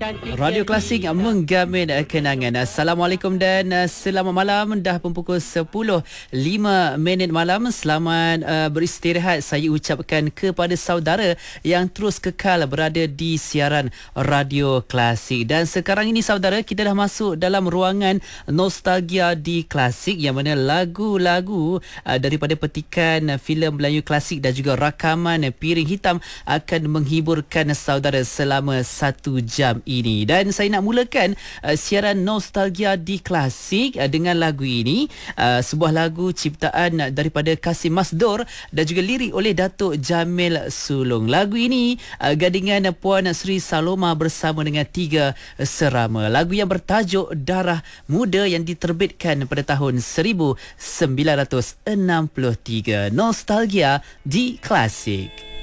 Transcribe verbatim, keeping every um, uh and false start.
Radio Klasik menggamin kenangan. Assalamualaikum dan uh, selamat malam. Dah pun pukul sepuluh lima minit malam. Selamat uh, beristirahat saya ucapkan kepada saudara yang terus kekal berada di siaran Radio Klasik. Dan sekarang ini saudara, kita dah masuk dalam ruangan nostalgia di Klasik, yang mana lagu-lagu uh, daripada petikan uh, filem Melayu klasik dan juga rakaman uh, Piring Hitam akan menghiburkan saudara selama satu jam ini. Dan saya nak mulakan uh, siaran nostalgia di Klasik uh, dengan lagu ini, uh, sebuah lagu ciptaan uh, daripada Kasim Masdur dan juga lirik oleh Datuk Jamil Sulong. Lagu ini uh, gadingan uh, Puan Sri Saloma bersama dengan tiga serama. Lagu yang bertajuk Darah Muda yang diterbitkan pada tahun seribu sembilan ratus enam puluh tiga. Nostalgia di Klasik.